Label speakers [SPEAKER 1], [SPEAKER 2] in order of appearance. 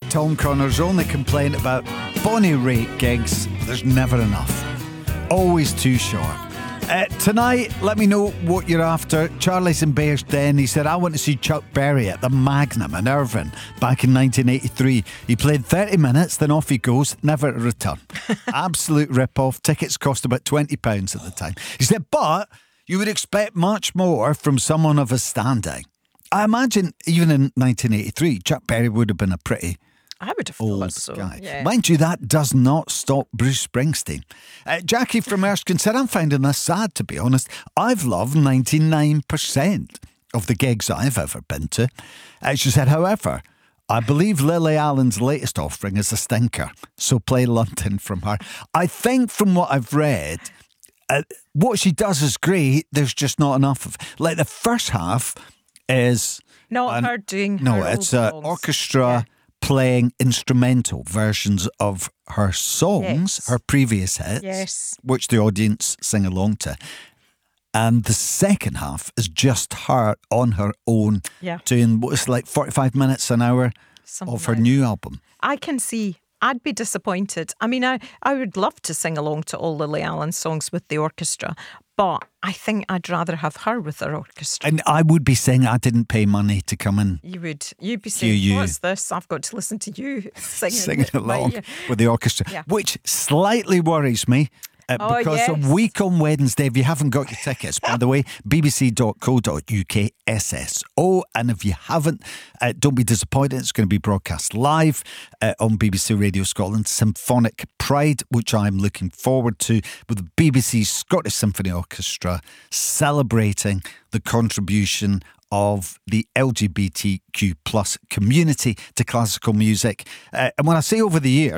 [SPEAKER 1] Tom Connor's only complaint about Bonnie Raitt gigs: there's never enough. Always too short. Tonight, let me know what you're after. Charlie's in Bears Den. He said, I want to see Chuck Berry at the Magnum in Irvine back in 1983. He played 30 minutes, then off he goes, never to return. Absolute rip-off. Tickets cost about £20 at the time. He said, but you would expect much more from someone of his standing. I imagine even in 1983, Chuck Berry would have been a pretty
[SPEAKER 2] I would have
[SPEAKER 1] old
[SPEAKER 2] thought so.
[SPEAKER 1] guy.
[SPEAKER 2] Yeah.
[SPEAKER 1] Mind you, that does not stop Bruce Springsteen. Jackie from Erskine said, I'm finding this sad, to be honest. I've loved 99% of the gigs I've ever been to. She said, however, I believe Lily Allen's latest offering is a stinker, so play London from her. I think from what I've read, what she does is great. There's just not enough of. Like the first half is
[SPEAKER 2] Not her doing
[SPEAKER 1] no,
[SPEAKER 2] her
[SPEAKER 1] it's
[SPEAKER 2] old
[SPEAKER 1] an
[SPEAKER 2] songs.
[SPEAKER 1] orchestra playing instrumental versions of her songs,
[SPEAKER 2] Yes.
[SPEAKER 1] her previous hits,
[SPEAKER 2] Yes.
[SPEAKER 1] which the audience sing along to. And the second half is just her on her own,
[SPEAKER 2] Yeah.
[SPEAKER 1] doing what's like 45 minutes an hour
[SPEAKER 2] Something
[SPEAKER 1] of her
[SPEAKER 2] like-
[SPEAKER 1] new album.
[SPEAKER 2] I can see. I'd be disappointed. I mean, I would love to sing along to all Lily Allen songs with the orchestra, but I think I'd rather have her with her orchestra.
[SPEAKER 1] And I would be saying I didn't pay money to come in
[SPEAKER 2] You'd be saying,
[SPEAKER 1] you.
[SPEAKER 2] what's this? I've got to listen to you singing,
[SPEAKER 1] singing
[SPEAKER 2] it, my
[SPEAKER 1] along
[SPEAKER 2] ear."
[SPEAKER 1] with the orchestra,
[SPEAKER 2] Yeah.
[SPEAKER 1] which slightly worries me.
[SPEAKER 2] Oh,
[SPEAKER 1] Because
[SPEAKER 2] yes.
[SPEAKER 1] a week on Wednesday, if you haven't got your tickets, by the way, bbc.co.uk SSO. And if you haven't, don't be disappointed. It's going to be broadcast live on BBC Radio Scotland. Symphonic Pride, which I'm looking forward to, with the BBC Scottish Symphony Orchestra celebrating the contribution of the LGBTQ plus community to classical music. And when I say over the years,